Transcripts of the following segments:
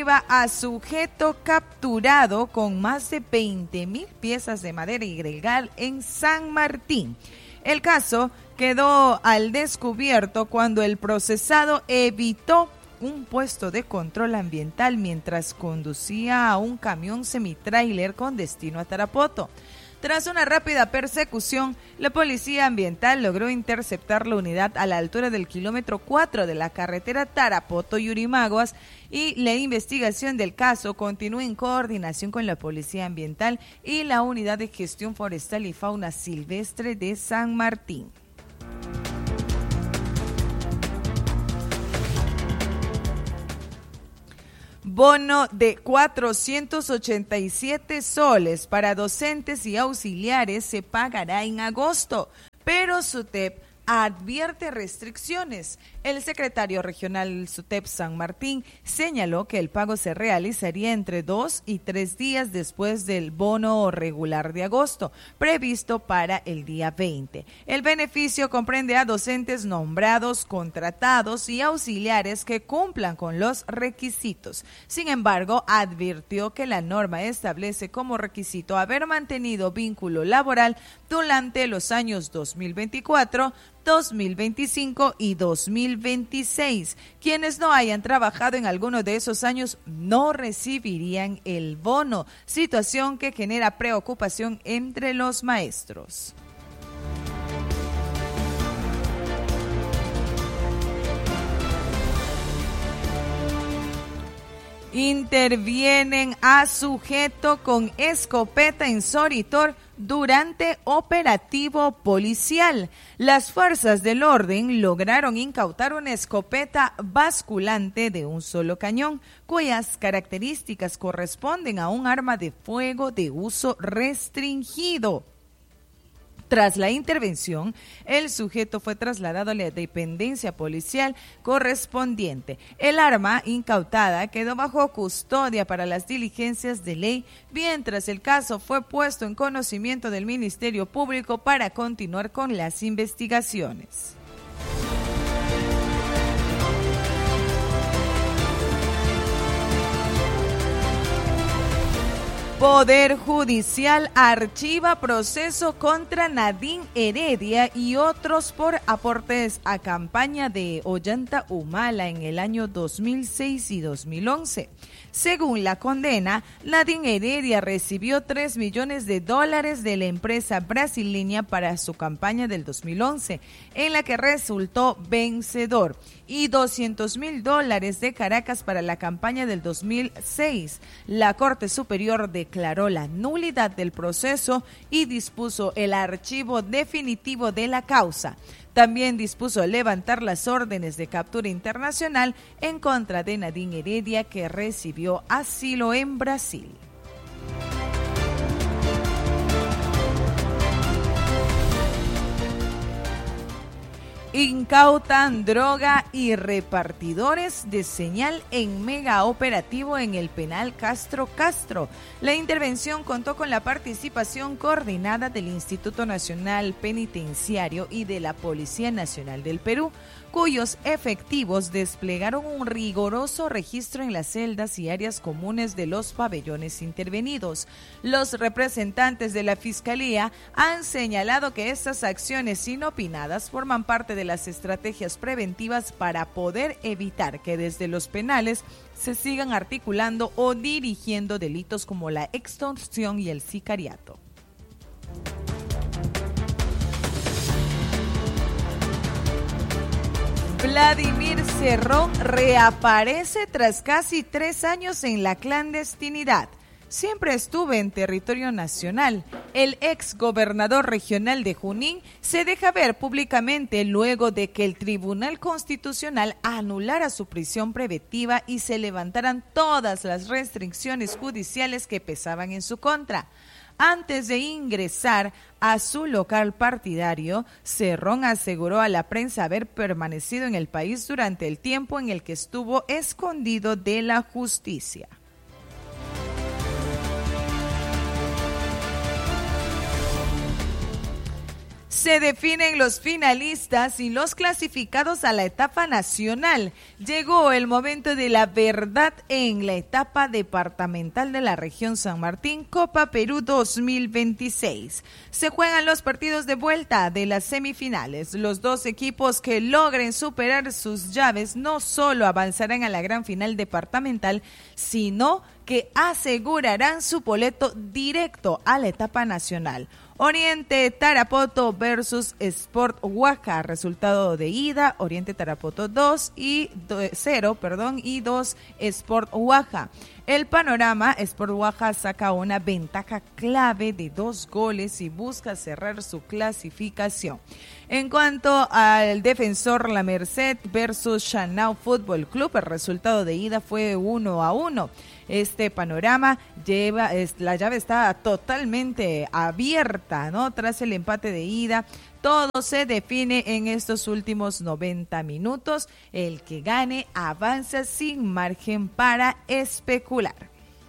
A sujeto capturado con más de 20,000 piezas de madera ilegal en San Martín. El caso quedó al descubierto cuando el procesado evitó un puesto de control ambiental mientras conducía a un camión semitrailer con destino a Tarapoto. Tras una rápida persecución, la policía ambiental logró interceptar la unidad a la altura del kilómetro 4 de la carretera Tarapoto-Yurimaguas y la investigación del caso continúa en coordinación con la policía ambiental y la unidad de gestión forestal y fauna silvestre de San Martín. Bono de 487 soles para docentes y auxiliares se pagará en agosto, pero SUTEP advierte restricciones. El secretario regional SUTEP San Martín señaló que el pago se realizaría entre 2 y 3 días después del bono regular de agosto, previsto para el día 20. El beneficio comprende a docentes nombrados, contratados y auxiliares que cumplan con los requisitos. Sin embargo, advirtió que la norma establece como requisito haber mantenido vínculo laboral durante los años 2024, 2025 y 2026. Quienes no hayan trabajado en alguno de esos años no recibirían el bono, situación que genera preocupación entre los maestros. Intervienen a sujeto con escopeta en Soritor durante operativo policial. Las fuerzas del orden lograron incautar una escopeta basculante de un solo cañón, cuyas características corresponden a un arma de fuego de uso restringido. Tras la intervención, el sujeto fue trasladado a la dependencia policial correspondiente. El arma incautada quedó bajo custodia para las diligencias de ley, mientras el caso fue puesto en conocimiento del Ministerio Público para continuar con las investigaciones. Poder Judicial archiva proceso contra Nadine Heredia y otros por aportes a campaña de Ollanta Humala en el año 2006 y 2011. Según la condena, Nadine Heredia recibió $3 millones de la empresa brasileña para su campaña del 2011, en la que resultó vencedor, y $200,000 de Caracas para la campaña del 2006. La Corte Superior declaró la nulidad del proceso y dispuso el archivo definitivo de la causa. También dispuso levantar las órdenes de captura internacional en contra de Nadine Heredia, que recibió asilo en Brasil. Incautan droga y repartidores de señal en mega operativo en el penal Castro. La intervención contó con la participación coordinada del Instituto Nacional Penitenciario y de la Policía Nacional del Perú, cuyos efectivos desplegaron un riguroso registro en las celdas y áreas comunes de los pabellones intervenidos. Los representantes de la Fiscalía han señalado que estas acciones inopinadas forman parte de las estrategias preventivas para poder evitar que desde los penales se sigan articulando o dirigiendo delitos como la extorsión y el sicariato. Vladimir Cerrón reaparece tras casi 3 años en la clandestinidad. Siempre estuve en territorio nacional. El ex gobernador regional de Junín se deja ver públicamente luego de que el Tribunal Constitucional anulara su prisión preventiva y se levantaran todas las restricciones judiciales que pesaban en su contra. Antes de ingresar a su local partidario, Cerrón aseguró a la prensa haber permanecido en el país durante el tiempo en el que estuvo escondido de la justicia. Se definen los finalistas y los clasificados a la etapa nacional. Llegó el momento de la verdad en la etapa departamental de la región San Martín, Copa Perú 2026. Se juegan los partidos de vuelta de las semifinales. Los dos equipos que logren superar sus llaves no solo avanzarán a la gran final departamental, sino que asegurarán su boleto directo a la etapa nacional. Oriente Tarapoto versus Sport Huaca, resultado de ida, Oriente Tarapoto 0 y 2 Sport Huaca. El panorama, Sport Huaca saca una ventaja clave de 2 goles y busca cerrar su clasificación. En cuanto al Defensor La Merced versus Chanao Fútbol Club, el resultado de ida fue 1-1. Este panorama la llave está totalmente abierta, ¿no? Tras el empate de ida, todo se define en estos últimos 90 minutos. El que gane avanza sin margen para especular.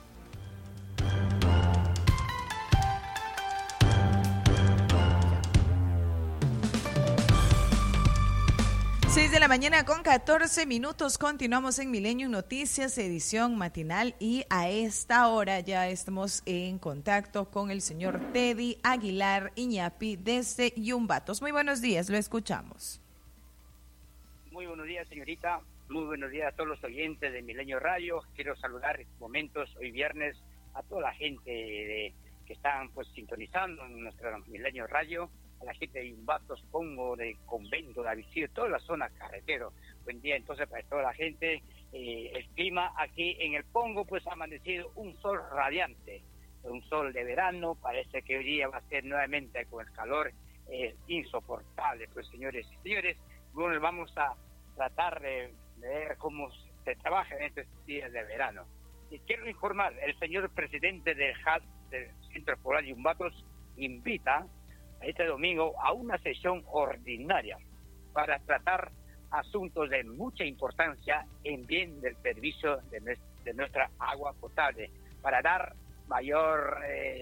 6 de la mañana con 14 minutos. Continuamos en Milenio Noticias, edición matinal, y a esta hora ya estamos en contacto con el señor Teddy Aguilar Iñapi desde Yumbatos. Muy buenos días, lo escuchamos. Muy buenos días, señorita. Muy buenos días a todos los oyentes de Milenio Radio. Quiero saludar en estos momentos, hoy viernes, a toda la gente que están sintonizando en nuestra Milenio Radio, a la gente de Yumbatos, Pongo, de Convento, de Avisillo, toda la zona carretero. Buen día entonces para toda la gente. El clima aquí en el Pongo ha amanecido un sol radiante, un sol de verano. Parece que hoy día va a ser nuevamente con el calor insoportable. Pues señores y señores, bueno, vamos a tratar de ver cómo se trabaja en estos días de verano. Y quiero informar, el señor presidente del HAD, del Centro Escolar Yumbatos, invita este domingo a una sesión ordinaria para tratar asuntos de mucha importancia en bien del servicio de nuestra agua potable, para dar mayor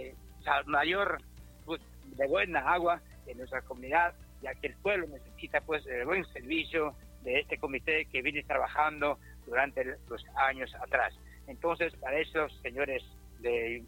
de buena agua en nuestra comunidad, ya que el pueblo necesita el buen servicio de este comité que viene trabajando durante los años atrás. Entonces, para esos señores de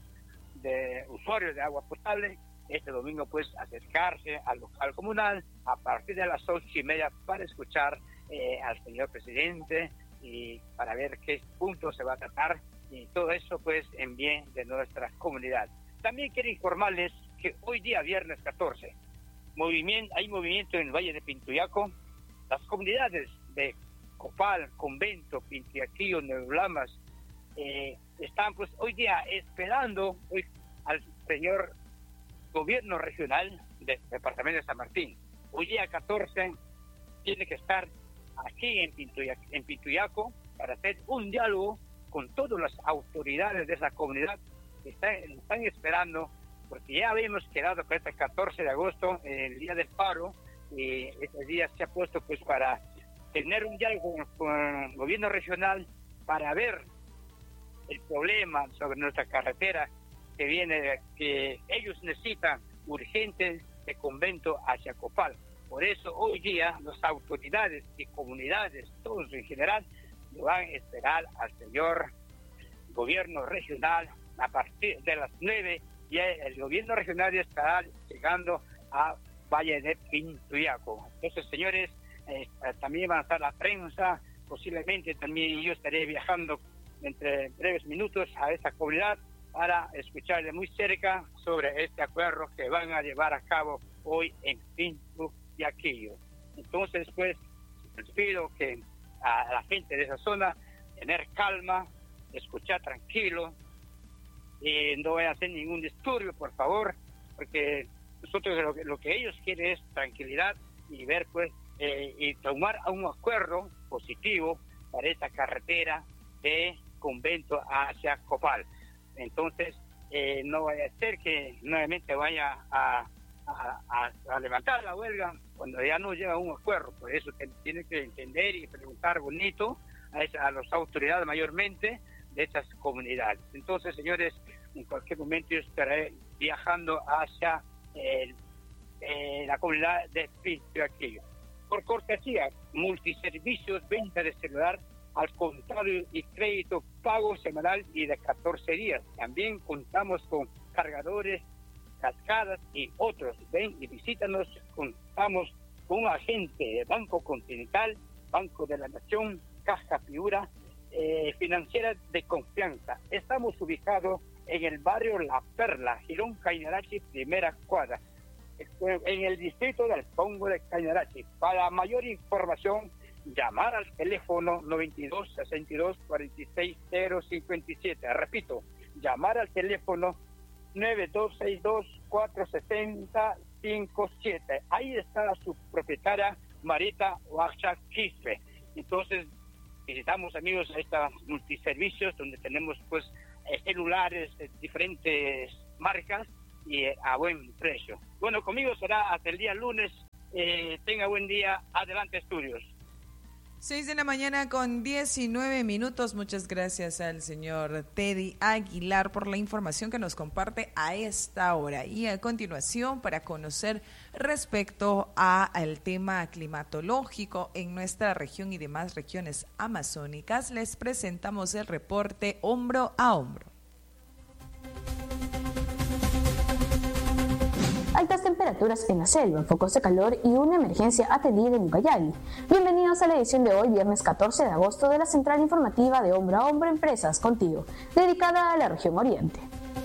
usuarios de agua potable, este domingo acercarse al local comunal a partir de las 8:30 para escuchar al señor presidente y para ver qué puntos se va a tratar, y todo eso en bien de nuestra comunidad. También quiero informarles que hoy día, viernes 14, hay movimiento en el Valle de Pintuyaco. Las comunidades de Copal, Convento, Pintuyaquillo, Neulamas están hoy día esperando al señor gobierno regional del departamento de San Martín. Hoy día 14 tiene que estar aquí en Pintuyaco para hacer un diálogo con todas las autoridades de esa comunidad que están esperando, porque ya habíamos quedado con este 14 de agosto, el día del paro, y este día se ha puesto para tener un diálogo con el gobierno regional para ver el problema sobre nuestra carretera que ellos necesitan urgente de Convento hacia Copal. Por eso hoy día las autoridades y comunidades, todos en general, van a esperar al señor gobierno regional a partir de las 9, y el gobierno regional estará llegando a Valle de Pintuyaco. Entonces, señores, también va a estar la prensa, posiblemente también yo estaré viajando entre breves minutos a esa comunidad para escuchar de muy cerca sobre este acuerdo que van a llevar a cabo hoy en Pintuyaquillo. Entonces, les pido que a la gente de esa zona tener calma, escuchar tranquilo, y no vayan a hacer ningún disturbio, por favor, porque nosotros lo que ellos quieren es tranquilidad y ver y tomar un acuerdo positivo para esta carretera de Convento hacia Copal. Entonces, no vaya a ser que nuevamente vaya a levantar la huelga cuando ya no llega a un acuerdo. Por eso tiene que entender y preguntar bonito a las autoridades mayormente de estas comunidades. Entonces, señores, en cualquier momento yo estaré viajando hacia la comunidad de Espíritu Aquillo. Por cortesía, multiservicios, venta de celular al contado y crédito, pago semanal y de 14 días. También contamos con cargadores, cascadas y otros. Ven y visítanos. Contamos con un agente de Banco Continental, Banco de la Nación, Caja Piura, financiera de confianza. Estamos ubicados en el barrio La Perla, Girón Cañarachi, primera cuadra, en el distrito del Pongo de Cañarachi. Para mayor información, llamar al teléfono 92 62 46 057. Repito, llamar al teléfono 9262 460 57. Ahí está su propietaria Marita Huacha Quispe. Entonces, visitamos, amigos, a estos multiservicios donde tenemos pues celulares de diferentes marcas y a buen precio. Bueno, conmigo será hasta el día lunes. Tenga buen día. Adelante, estudios. 6 con 19 minutos. Muchas gracias al señor Teddy Aguilar por la información que nos comparte a esta hora. Y a continuación, para conocer respecto al tema climatológico en nuestra región y demás regiones amazónicas, les presentamos el reporte Hombro a Hombro. Altas temperaturas en la selva, focos de calor y una emergencia atendida en Ucayali. Bienvenidos a la edición de hoy, viernes 14 de agosto, de la Central Informativa de Hombro a Hombro Empresas Contigo, dedicada a la región Oriente.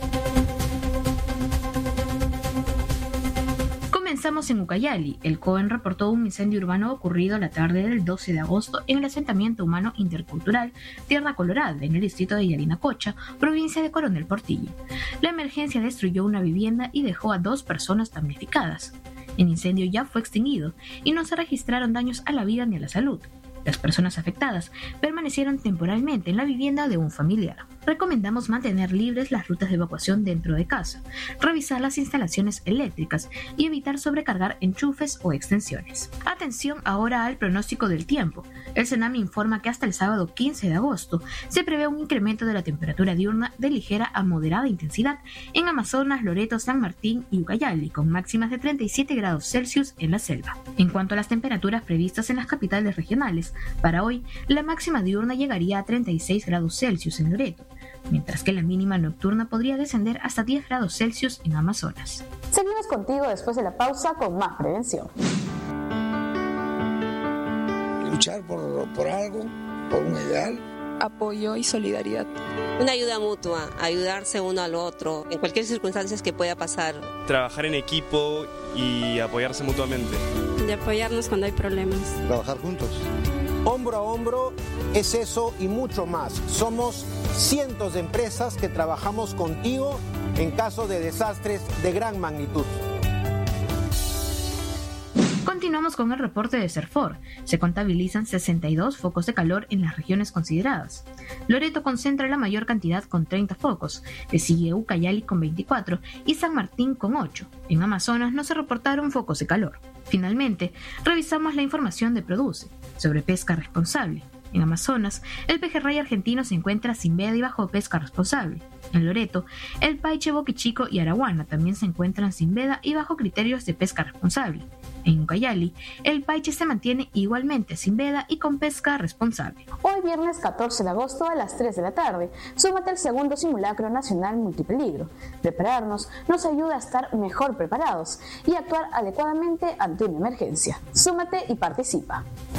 Comenzamos en Ucayali. El COEN reportó un incendio urbano ocurrido la tarde del 12 de agosto en el asentamiento humano intercultural Tierra Colorada, en el distrito de Yarinacocha, provincia de Coronel Portillo. La emergencia destruyó una vivienda y dejó a 2 personas damnificadas. El incendio ya fue extinguido y no se registraron daños a la vida ni a la salud. Las personas afectadas permanecieron temporalmente en la vivienda de un familiar. Recomendamos mantener libres las rutas de evacuación dentro de casa, revisar las instalaciones eléctricas y evitar sobrecargar enchufes o extensiones. Atención ahora al pronóstico del tiempo. El CENAMI informa que hasta el sábado 15 de agosto se prevé un incremento de la temperatura diurna de ligera a moderada intensidad en Amazonas, Loreto, San Martín y Ucayali, con máximas de 37 grados Celsius en la selva. En cuanto a las temperaturas previstas en las capitales regionales, para hoy, la máxima diurna llegaría a 36 grados Celsius en Loreto, mientras que la mínima nocturna podría descender hasta 10 grados Celsius en Amazonas. Seguimos contigo después de la pausa con más prevención. Luchar por algo, por un ideal. Apoyo y solidaridad. Una ayuda mutua, ayudarse uno al otro, en cualquier circunstancia que pueda pasar. Trabajar en equipo y apoyarse mutuamente. De apoyarnos cuando hay problemas. Trabajar juntos. Hombro a hombro es eso y mucho más. Somos cientos de empresas que trabajamos contigo en caso de desastres de gran magnitud. Continuamos con el reporte de CERFOR. Se contabilizan 62 focos de calor en las regiones consideradas. Loreto concentra la mayor cantidad con 30 focos, le sigue Ucayali con 24 y San Martín con 8. En Amazonas no se reportaron focos de calor. Finalmente, revisamos la información de Produce sobre pesca responsable. En Amazonas, el pejerrey argentino se encuentra sin veda y bajo pesca responsable. En Loreto, el paiche, boquichico y araguana también se encuentran sin veda y bajo criterios de pesca responsable. En Ucayali, el paiche se mantiene igualmente sin veda y con pesca responsable. Hoy viernes 14 de agosto a las 3 de la tarde, súmate al segundo simulacro nacional multipeligro. Prepararnos nos ayuda a estar mejor preparados y actuar adecuadamente ante una emergencia. Súmate y participa.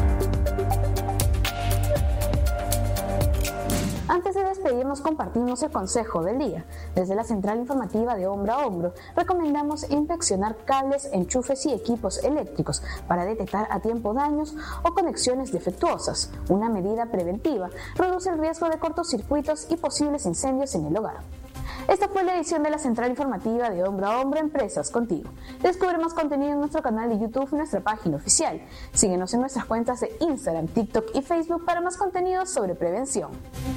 Antes de despedirnos, compartimos el consejo del día. Desde la Central Informativa de Hombro a Hombro, recomendamos inspeccionar cables, enchufes y equipos eléctricos para detectar a tiempo daños o conexiones defectuosas. Una medida preventiva reduce el riesgo de cortocircuitos y posibles incendios en el hogar. Esta fue la edición de la Central Informativa de Hombro a Hombro Empresas Contigo. Descubre más contenido en nuestro canal de YouTube y nuestra página oficial. Síguenos en nuestras cuentas de Instagram, TikTok y Facebook para más contenido sobre prevención.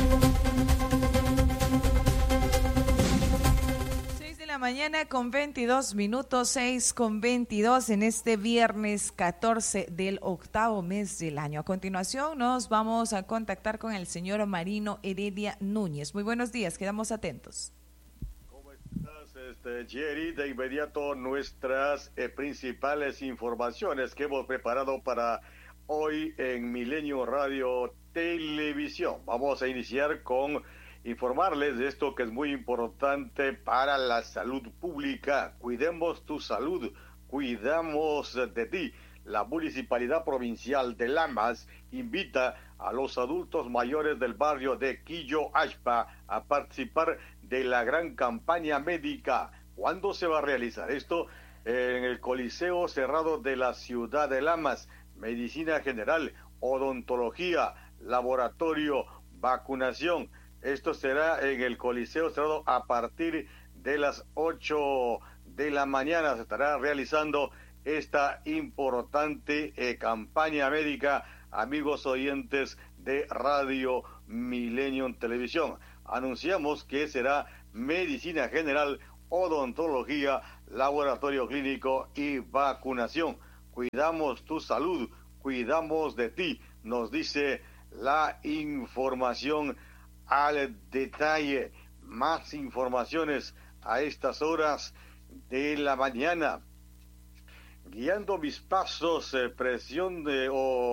6:22 6:22 en este viernes 14 del 8º mes del año. A continuación nos vamos a contactar con el señor Marino Heredia Núñez. Muy buenos días, quedamos atentos. ¿Cómo estás, Jerry, de inmediato nuestras principales informaciones que hemos preparado para hoy en Milenio Radio Televisión. Vamos a iniciar con informarles de esto que es muy importante para la salud pública. Cuidemos tu salud, cuidamos de ti. La Municipalidad Provincial de Lamas invita a los adultos mayores del barrio de Quillo Ashpa a participar de la gran campaña médica. ¿Cuándo se va a realizar esto? En el Coliseo Cerrado de la ciudad de Lamas. Medicina general, odontología, laboratorio, vacunación. Esto será en el Coliseo Cerrado a partir de las 8 de la mañana. Se estará realizando esta importante campaña médica, amigos oyentes de Radio Milenio Televisión. Anunciamos que será medicina general, odontología, laboratorio clínico y vacunación. Cuidamos tu salud, cuidamos de ti, nos dice la información al detalle. Más informaciones a estas horas de la mañana. Guiando mis pasos, presión de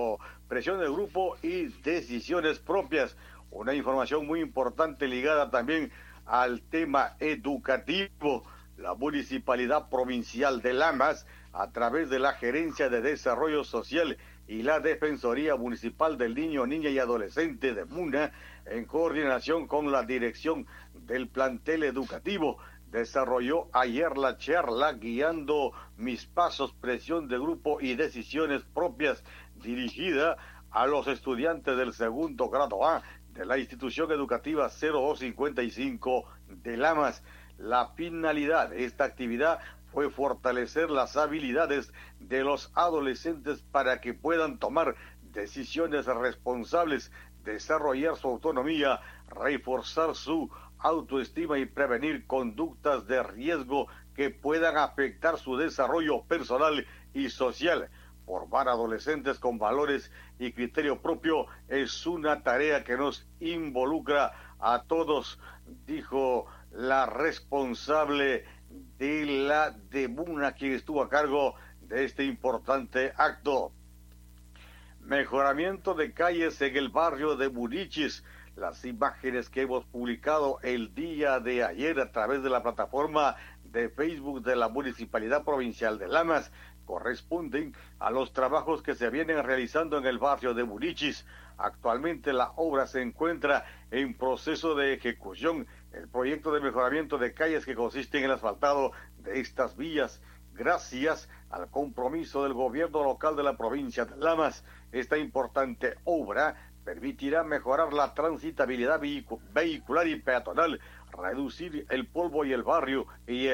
grupo y decisiones propias. Una información muy importante ligada también al tema educativo. La Municipalidad Provincial de Lamas, a través de la Gerencia de Desarrollo Social y la Defensoría Municipal del Niño, Niña y Adolescente de MUNA, en coordinación con la dirección del plantel educativo, desarrolló ayer la charla Guiando mis pasos, presión de grupo y decisiones propias, dirigida a los estudiantes del segundo grado A de la institución educativa 0255 de Lamas. La finalidad de esta actividad fue fortalecer las habilidades de los adolescentes para que puedan tomar decisiones responsables, desarrollar su autonomía, reforzar su autoestima y prevenir conductas de riesgo que puedan afectar su desarrollo personal y social. Formar adolescentes con valores y criterio propio es una tarea que nos involucra a todos, dijo la responsable de la DEMUNA, quien estuvo a cargo de este importante acto. Mejoramiento de calles en el barrio de Munichis. Las imágenes que hemos publicado el día de ayer a través de la plataforma de Facebook de la Municipalidad Provincial de Lamas corresponden a los trabajos que se vienen realizando en el barrio de Munichis. Actualmente la obra se encuentra en proceso de ejecución. El proyecto de mejoramiento de calles que consiste en el asfaltado de estas vías, gracias al compromiso del gobierno local de la provincia de Lamas. Esta importante obra permitirá mejorar la transitabilidad vehicular y peatonal, reducir el polvo y el barro,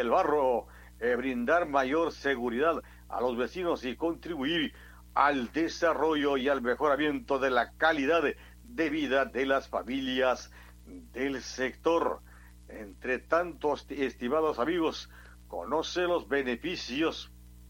brindar mayor seguridad a los vecinos y contribuir al desarrollo y al mejoramiento de la calidad de vida de las familias del sector. Entre tantos, estimados amigos, conoce los beneficios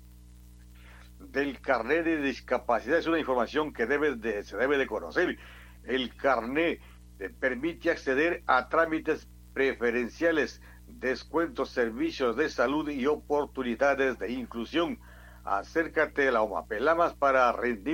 del carnet de discapacidad. Es una información que se debe de conocer. El carnet te permite acceder a trámites preferenciales, descuentos, servicios de salud y oportunidades de inclusión. Acércate a la OMAPELAMAS para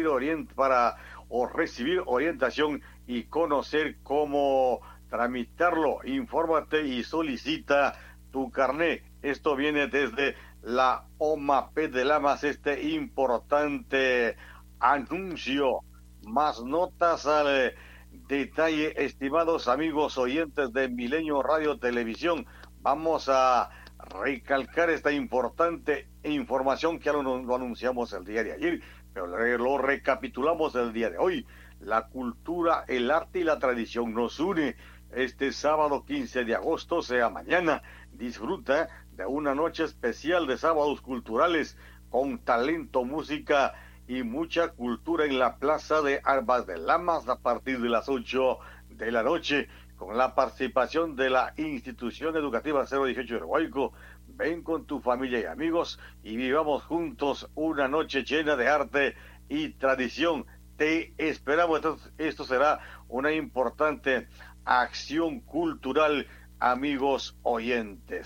recibir orientación y conocer cómo tramitarlo. Infórmate y solicita tu carnet. Esto viene desde la OMAPE de Lamas, este importante anuncio. Más notas al detalle, estimados amigos oyentes de Milenio Radio Televisión. Vamos a recalcar esta importante información que ya lo anunciamos el día de ayer, pero lo recapitulamos el día de hoy. La cultura, el arte y la tradición nos une. Este sábado 15 de agosto, sea mañana, disfruta de una noche especial de sábados culturales con talento, música y mucha cultura en la Plaza de Armas de Lamas a partir de las 8 de la noche, con la participación de la institución educativa 018 de Huayco. Ven con tu familia y amigos y vivamos juntos una noche llena de arte y tradición. Te esperamos. Esto será una importante acción cultural, amigos oyentes.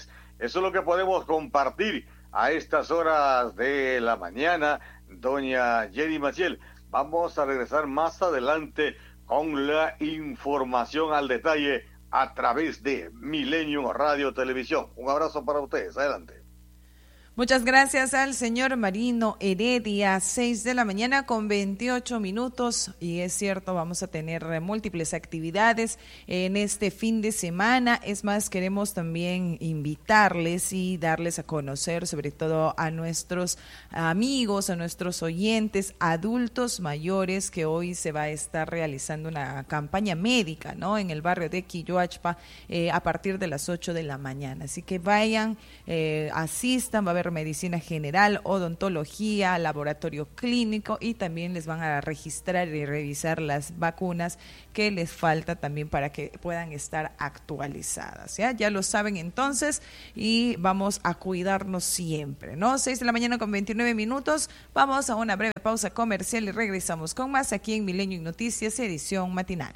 Eso es lo que podemos compartir a estas horas de la mañana, doña Jenny Maciel. Vamos a regresar más adelante con la información al detalle a través de Milenio Radio Televisión. Un abrazo para ustedes. Adelante. Muchas gracias al señor Marino Heredia, 6 de la mañana con 28 minutos. Y es cierto, vamos a tener múltiples actividades en este fin de semana. Es más, queremos también invitarles y darles a conocer, sobre todo a nuestros amigos, a nuestros oyentes, adultos mayores, que hoy se va a estar realizando una campaña médica, ¿no?, en el barrio de Quilloachpa a partir de las 8 de la mañana. Así que vayan, asistan, va a haber medicina general, odontología, laboratorio clínico, y también les van a registrar y revisar las vacunas que les falta también para que puedan estar actualizadas. Ya lo saben entonces, y vamos a cuidarnos siempre, ¿no? 6 de la mañana con 29 minutos. Vamos a una breve pausa comercial y regresamos con más aquí en Milenio Noticias, edición matinal.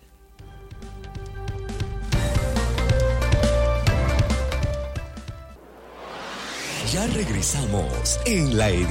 Ya regresamos en la edición.